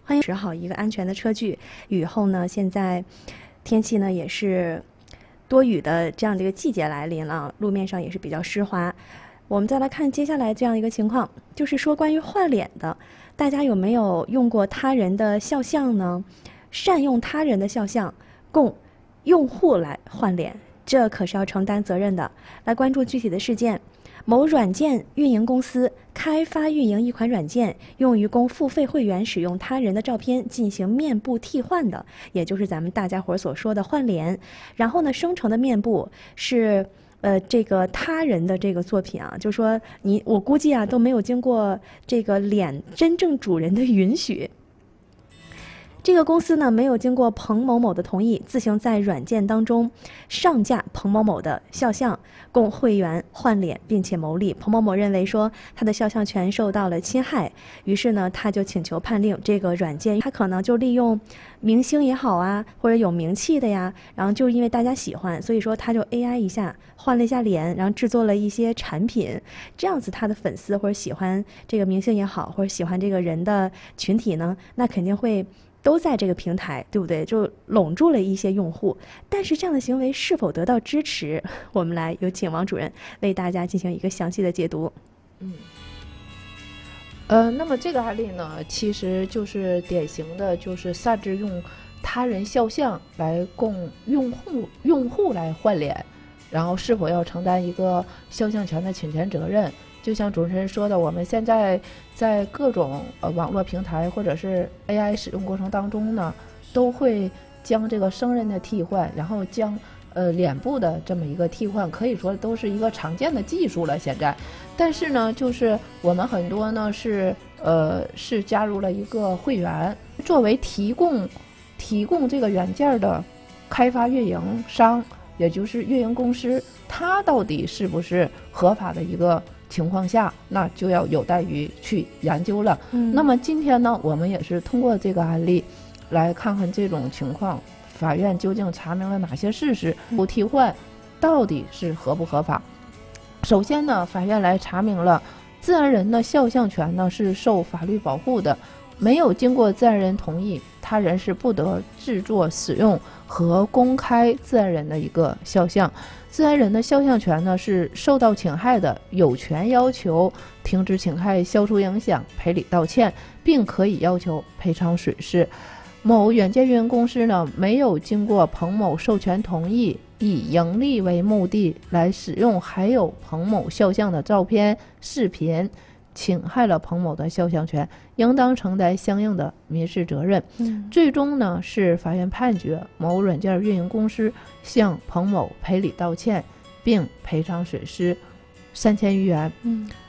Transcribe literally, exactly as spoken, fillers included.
欢迎使好一个安全的车距。雨后呢，现在天气呢也是多雨的这样的一个季节来临了，路面上也是比较湿滑。我们再来看接下来这样一个情况，就是说关于换脸的，大家有没有用过他人的肖像呢？善用他人的肖像供用户来换脸，这可是要承担责任的。来关注具体的事件。某软件运营公司开发运营一款软件，用于供付费会员使用他人的照片进行面部替换的，也就是咱们大家伙所说的换脸。然后呢，生成的面部是呃这个他人的这个作品啊，就说你我估计啊都没有经过这个脸真正主人的允许。这个公司呢，没有经过彭某某的同意，自行在软件当中上架彭某某的肖像，供会员换脸，并且牟利。彭某某认为说他的肖像权受到了侵害，于是呢，他就请求判令这个软件，他可能就利用明星也好啊，或者有名气的呀，然后就因为大家喜欢，所以说他就 A I 一下换了一下脸，然后制作了一些产品，这样子他的粉丝或者喜欢这个明星也好，或者喜欢这个人的群体呢，那肯定会都在这个平台，对不对？就拢住了一些用户。但是这样的行为是否得到支持？我们来有请王主任为大家进行一个详细的解读。 嗯，呃，那么这个案例呢，其实就是典型的，就是擅自用他人肖像来供用户用户来换脸，然后是否要承担一个肖像权的侵权责任？就像主持人说的，我们现在在各种呃网络平台或者是 A I 使用过程当中呢，都会将这个声人的替换，然后将呃脸部的这么一个替换，可以说都是一个常见的技术了。现在，但是呢，就是我们很多呢是呃是加入了一个会员，作为提供提供这个软件的开发运营商，也就是运营公司，它到底是不是合法的一个情况下，那就要有待于去研究了。嗯，那么今天呢，我们也是通过这个案例来看看这种情况，法院究竟查明了哪些事实，不替换到底是合不合法。首先呢，法院来查明了自然人的肖像权呢是受法律保护的，没有经过自然人同意，他人是不得制作、使用和公开自然人的一个肖像。自然人的肖像权呢是受到侵害的，有权要求停止侵害、消除影响、赔礼道歉，并可以要求赔偿损失。某软件运营公司呢没有经过彭某授权同意，以盈利为目的来使用含有彭某肖像的照片、视频，侵害了彭某的肖像权，应当承担相应的民事责任。嗯、最终呢，是法院判决某软件运营公司向彭某赔礼道歉，并赔偿损失三千余元。嗯，